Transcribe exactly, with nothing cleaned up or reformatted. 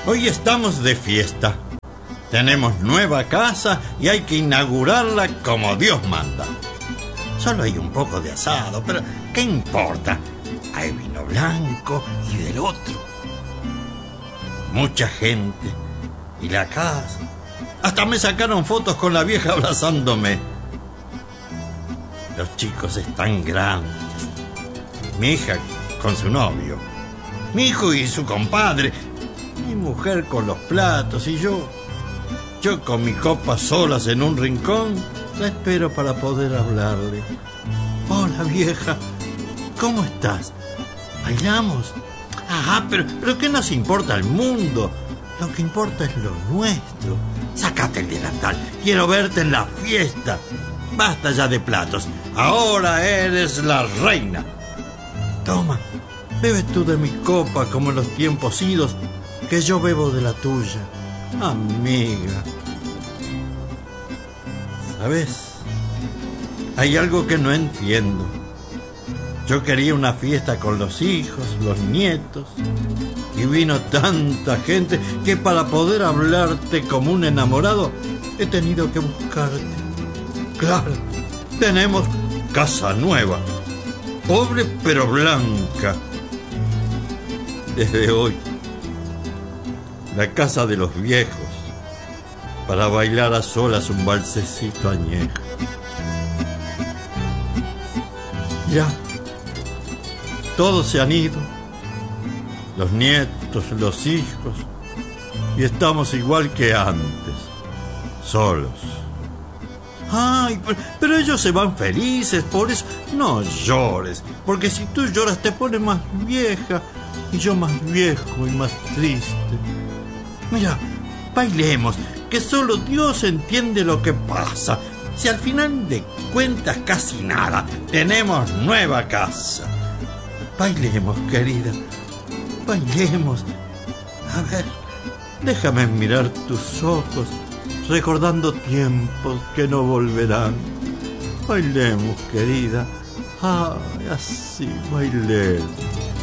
Hoy estamos de fiesta. Tenemos nueva casa y hay que inaugurarla como Dios manda. Solo hay un poco de asado, pero ¿qué importa? Hay vino blanco y del otro. Mucha gente. Y la casa. Hasta me sacaron fotos con la vieja abrazándome. Los chicos están grandes. Mi hija con su novio. Mi hijo y su compadre. Mi mujer con los platos y yo. Yo con mi copa solas en un rincón. La espero para poder hablarle. Hola, vieja. ¿Cómo estás? ¿Bailamos? Ajá, pero, pero ¿qué nos importa el mundo? Lo que importa es lo nuestro. Sácate el delantal. Quiero verte en la fiesta. Basta ya de platos. Ahora eres la reina. Toma, bebe tú de mi copa como en los tiempos idos, que yo bebo de la tuya, amiga. ¿Sabes? Hay algo que no entiendo. Yo quería una fiesta con los hijos, los nietos, y vino tanta gente que para poder hablarte como un enamorado he tenido que buscarte. Claro, tenemos casa nueva, pobre pero blanca. Desde hoy, la casa de los viejos, para bailar a solas un valsecito añejo. Ya, todos se han ido, los nietos, los hijos, y estamos igual que antes, solos. Ay, pero, pero ellos se van felices, por eso no llores, porque si tú lloras te pones más vieja y yo más viejo y más triste. Mira, bailemos, que solo Dios entiende lo que pasa. Si al final de cuentas casi nada, tenemos nueva casa. Bailemos, querida, bailemos. A ver, déjame mirar tus ojos, recordando tiempos que no volverán. Bailemos, querida. Ay, así, bailemos.